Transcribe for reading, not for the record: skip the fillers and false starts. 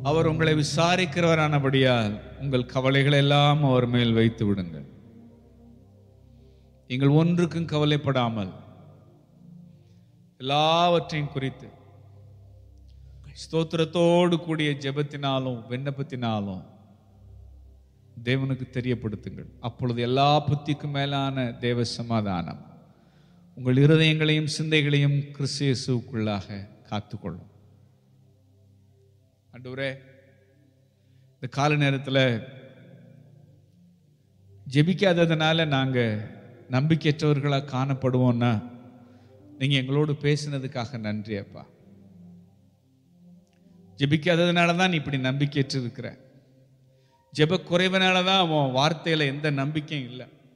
அவர் உங்களை விசாரிக்கிறவரானபடியால் உங்கள் கவலைகளை எல்லாம் அவர் மேல் வைத்து விடுங்கள். நீங்கள் ஒன்றுக்கும் கவலைப்படாமல் எல்லாவற்றையும் குறித்து ஸ்தோத்திரத்தோடு கூடிய ஜெபத்தினாலும் விண்ணப்பத்தினாலும் தேவனுக்கு தெரியப்படுத்துங்கள். அப்பொழுது எல்லா புத்திக்கும் மேலான தேவ சமாதானம் உங்கள் இருதயங்களையும் சிந்தைகளையும் கிறிஸ்து இயேசுவுக்குள்ளாக காத்துக்கொள்ளும். ஆண்டவரே, இந்த கால நேரத்தில் ஜெபிக்காததுனால நாங்கள் நம்பிக்கையற்றவர்களாக காணப்படுவோம்னா நீங்க எங்களோடு பேசினதுக்காக நன்றி அப்பா. ஜெபிக்காததுனால தான் இப்படி நம்பிக்கையற்று இருக்கிற, ஜெப குறைவனால தான் அவன் வார்த்தையில எந்த நம்பிக்கையும் இல்லை.